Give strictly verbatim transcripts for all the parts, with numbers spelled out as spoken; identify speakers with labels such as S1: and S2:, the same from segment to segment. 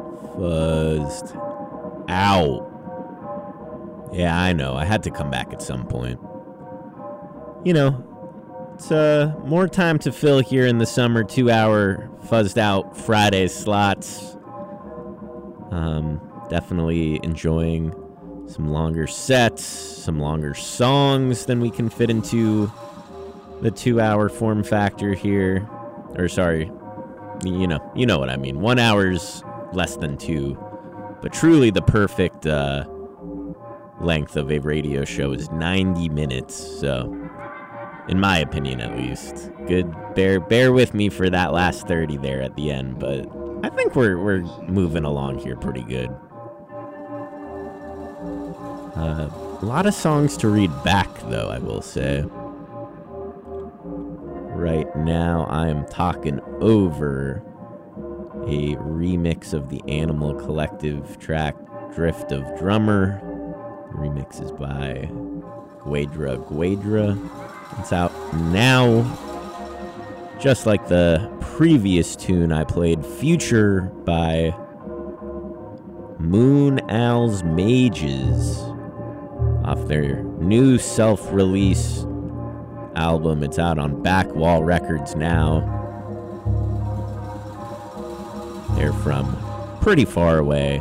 S1: Fuzzed out. Yeah, I know. I had to come back at some point. You know, it's uh, more time to fill here in the summer. Two-hour fuzzed out Friday slots. Um, definitely enjoying some longer sets, some longer songs than we can fit into the two-hour form factor here. Or sorry, you know, you know what I mean. One hour's less than two, but truly the perfect uh, length of a radio show is ninety minutes. So, in my opinion, at least, good. Bear bear with me for that last thirty there at the end, but I think we're we're moving along here pretty good. Uh, a lot of songs to read back, though, I will say. Right now, I am talking over a remix of the Animal Collective track, Drift of Drummer. The remix is by Guedra Guedra. It's out now. Just like the previous tune I played, Future by Moon Owls Mages, off their new self-release album. It's out on Backwall Records now. They're from pretty far away.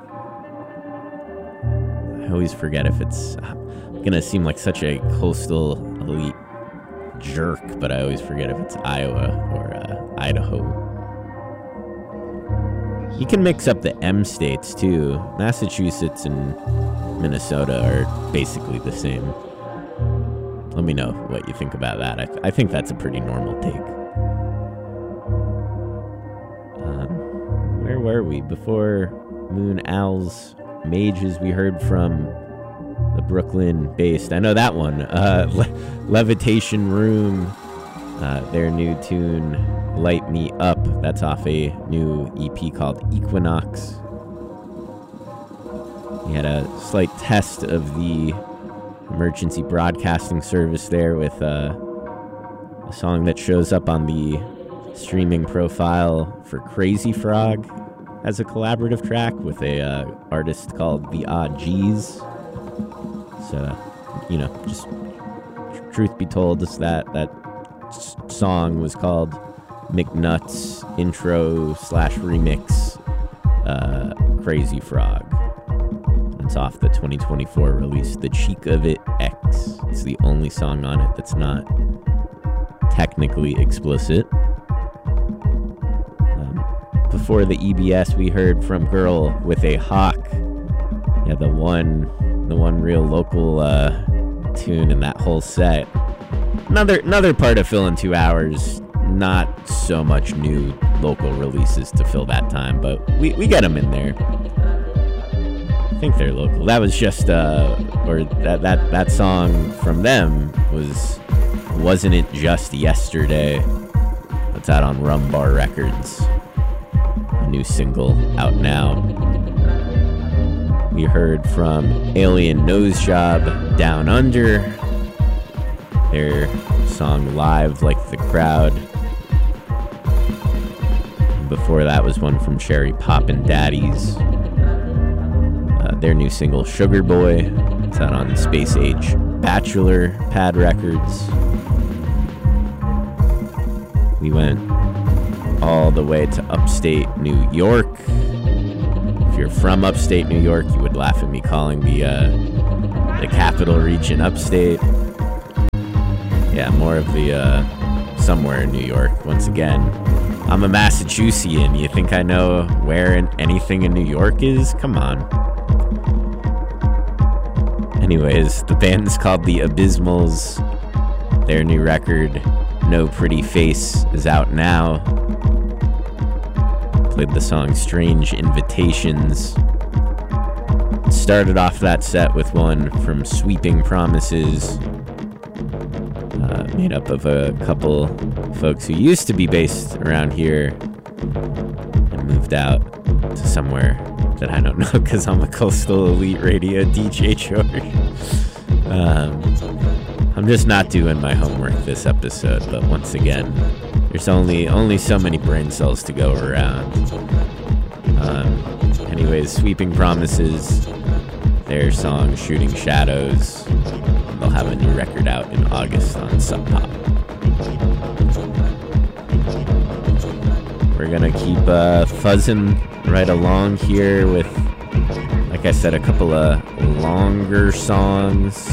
S1: I always forget if it's I'm gonna seem like such a coastal elite jerk, but I always forget if it's Iowa or uh, Idaho. You can mix up the M states too. Massachusetts and Minnesota are basically the same. Let me know what you think about that. I, th- I think that's a pretty normal take. Um, where were we? Before Moon Owls Mages, we heard from the Brooklyn-based, I know that one, uh, Le- Levitation Room, uh, their new tune, Light Me Up. That's off a new E P called Equinox. We had a slight test of the emergency broadcasting service there with uh, a song that shows up on the streaming profile for Crazy Frog as a collaborative track with a uh, artist called The Odd G's. So, you know, just tr- truth be told, is that that s- song was called McNutt's intro slash remix uh, Crazy Frog. It's off the twenty twenty-four release, The Cheek of It X. It's the only song on it that's not technically explicit. Um, before the E B S, we heard from Girl with a Hawk. Yeah, the one, the one real local uh, tune in that whole set. Another, another part of filling two hours. Not so much new local releases to fill that time, but we we get them in there. I think they're local. That was just, uh, or that, that, that song from them was, Wasn't It Just Yesterday? That's out on Rumbar Records. A new single out now. We heard from Alien Nose Job, Down Under. Their song Live Like the Crowd. Before that was one from Cherry Poppin' Daddies. Uh, their new single, Sugar Boy. It's out on Space Age Bachelor Pad Records. We went all the way to upstate New York. If you're from upstate New York, you would laugh at me calling the uh, the capital region upstate. Yeah, more of the uh, somewhere in New York. Once again, I'm a Massachusettsian. You think I know where in, anything in New York is? Come on. Anyways, the band is called The Abysmals. Their new record, No Pretty Face, is out now. Played the song Strange Invitations. Started off that set with one from Sweeping Promises, uh, made up of a couple folks who used to be based around here and moved out to somewhere that I don't know because I'm a coastal elite radio D J, George. Um, I'm just not doing my homework this episode, but once again, there's only only so many brain cells to go around. Um, is Sweeping Promises. Their song Shooting Shadows. They'll have a new record out in August on Sub Pop. We're gonna keep uh, fuzzing right along here with, like I said, a couple of longer songs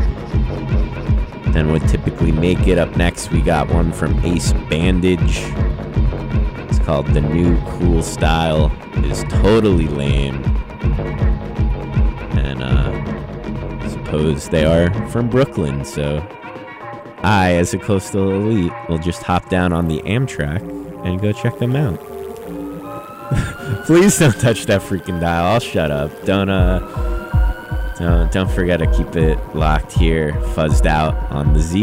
S1: than would typically make it. Up next, we got one from Ace Bandage. It's called The New Cool Style. Is totally lame. And uh, I suppose they are from Brooklyn, so I, as a coastal elite, will just hop down on the Amtrak and go check them out. Please don't touch that freaking dial. I'll shut up. Don't uh don't, don't forget to keep it locked here, fuzzed out on the Z